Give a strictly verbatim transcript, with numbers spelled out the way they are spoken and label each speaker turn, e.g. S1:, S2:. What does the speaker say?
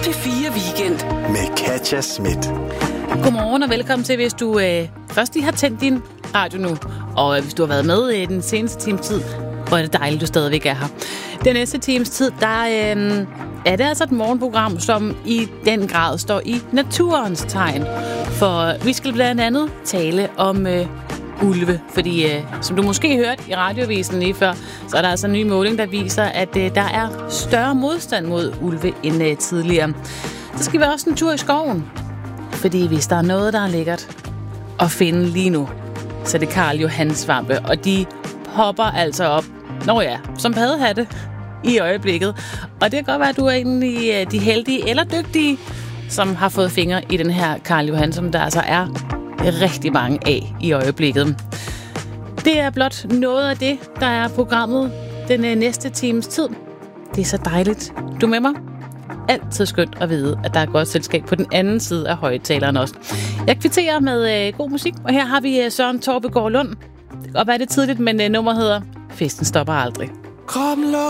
S1: P fire Weekend
S2: med Katja Schmidt.
S3: Godmorgen og velkommen til, hvis du øh, først lige har tændt din radio nu, og øh, hvis du har været med i den seneste times tid, hvor er det dejligt, du stadigvæk er her. Den næste times tid, der øh, er det altså et morgenprogram, som i den grad står i naturens tegn. For vi skal blandt andet tale om øh, ulve, fordi øh, som du måske hørte i radioavisen lige før, så er der altså en ny måling, der viser, at øh, der er større modstand mod ulve end øh, tidligere. Så skal vi også en tur i skoven, fordi hvis der er noget, der er lækkert at finde lige nu, så er det Karl Johan svampe, og de popper altså op, nå ja, som paddehatte i øjeblikket. Og det kan godt være, at du er en af de heldige eller dygtige, som har fået fingre i den her Karl Johan, som der altså er rigtig mange af i øjeblikket. Det er blot noget af det, der er programmet den næste times tid. Det er så dejligt. Du er med mig? Altid skønt at vide, at der er godt selskab på den anden side af højtaleren også. Jeg kvitterer med øh, god musik, og her har vi øh, Søren Torbegaard Lund. Det kan godt være det tidligt, men øh, nummeret hedder Festen stopper aldrig.
S2: Kom,